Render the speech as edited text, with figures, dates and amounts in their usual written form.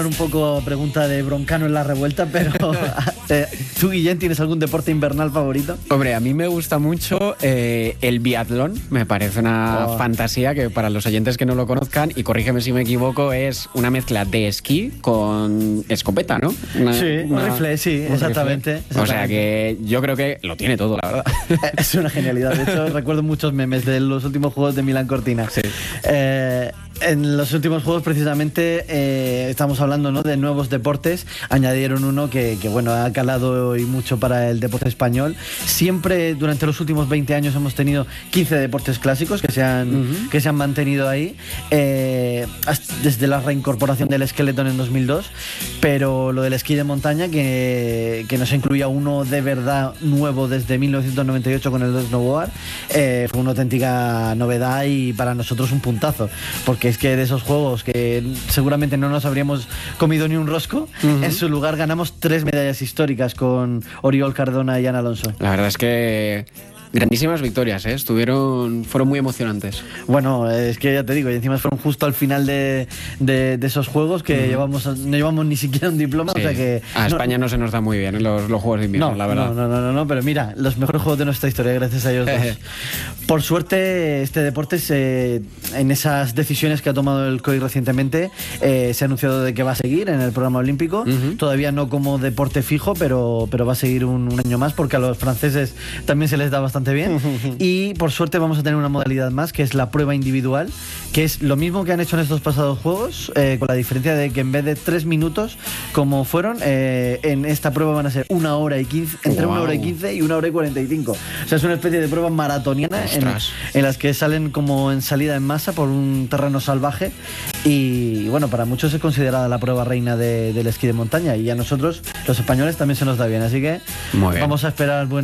Un poco pregunta de broncano en la revuelta, pero ¿tú, Guillén, tienes algún deporte invernal favorito? Hombre, a mí me gusta mucho el biatlón. Me parece una fantasía que para los oyentes que no lo conozcan, y corrígeme si me equivoco, es una mezcla de esquí con escopeta, ¿no? Un rifle, sí, exactamente. O sea que yo creo que lo tiene todo, la verdad. Es una genialidad. De hecho, recuerdo muchos memes de los últimos juegos de Milán Cortina. Sí. En los últimos juegos, precisamente, estamos hablando, ¿no?, de nuevos deportes. Añadieron uno que bueno, ha calado y mucho para el deporte español. Siempre, durante los últimos 20 años, hemos tenido 15 deportes clásicos que se han mantenido ahí, desde la reincorporación del Skeleton en 2002. Pero lo del esquí de montaña, que nos incluía uno de verdad nuevo desde 1998 con el Snowboard, fue una auténtica novedad y para nosotros un puntazo, porque es que de esos juegos que seguramente no nos habríamos comido ni un rosco, en su lugar ganamos 3 medallas históricas con Oriol Cardona y Ana Alonso. La verdad es que grandísimas victorias, ¿eh? Fueron muy emocionantes. Bueno, es que ya te digo, y encima fueron justo al final de esos juegos que no llevamos ni siquiera un diploma. Sí. O sea que a España no se nos da muy bien los Juegos de Invierno, la verdad. No, pero mira, los mejores juegos de nuestra historia, gracias a ellos dos. Por suerte, este deporte, en esas decisiones que ha tomado el COI recientemente, se ha anunciado de que va a seguir en el programa olímpico. Todavía no como deporte fijo, pero va a seguir un año más, porque a los franceses también se les da bastante bien. Y por suerte vamos a tener una modalidad más, que es la prueba individual, que es lo mismo que han hecho en estos pasados juegos, con la diferencia de que en vez de 3 minutos como fueron, en esta prueba van a ser 1 hora y 15, entre 1 hora y 15 y 1 hora y 45. O sea, es una especie de prueba maratoniana en las que salen como en salida en masa por un terreno salvaje, y bueno, para muchos es considerada la prueba reina del esquí de montaña, y a nosotros, los españoles, también se nos da bien, así que vamos a esperar